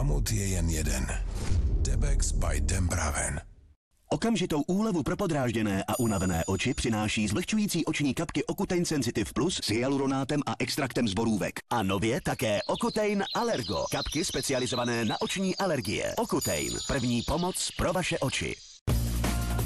Mamut je jen jeden. Debex by Dembraven. Okamžitou úlevu pro podrážděné a unavené oči přináší zvlhčující oční kapky Ocutein Sensitive Plus s hyaluronátem a extraktem z borůvek. A nově také Ocutein Allergo. Kapky specializované na oční alergie. Ocutein. První pomoc pro vaše oči.